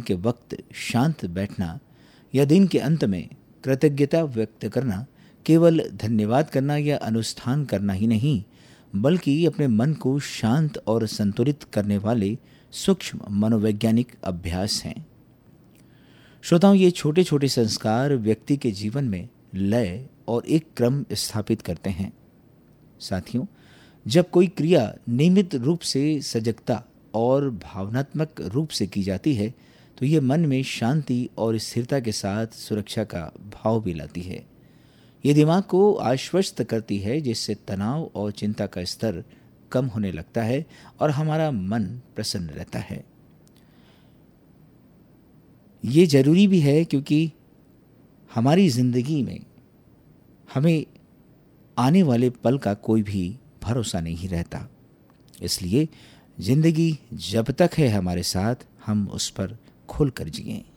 के वक्त शांत बैठना या दिन के अंत में कृतज्ञता व्यक्त करना केवल धन्यवाद करना या अनुष्ठान करना ही नहीं, बल्कि अपने मन को शांत और संतुलित करने वाले सूक्ष्म मनोवैज्ञानिक अभ्यास हैं। श्रोताओं, ये छोटे छोटे संस्कार व्यक्ति के जीवन में लय और एक क्रम स्थापित करते हैं। साथियों, जब कोई क्रिया नियमित रूप से सजगता और भावनात्मक रूप से की जाती है तो ये मन में शांति और स्थिरता के साथ सुरक्षा का भाव भी लाती है। ये दिमाग को आश्वस्त करती है, जिससे तनाव और चिंता का स्तर कम होने लगता है और हमारा मन प्रसन्न रहता है। ये जरूरी भी है क्योंकि हमारी जिंदगी में हमें आने वाले पल का कोई भी भरोसा नहीं रहता। इसलिए जिंदगी जब तक है हमारे साथ, हम उस पर खुलकर जिएं।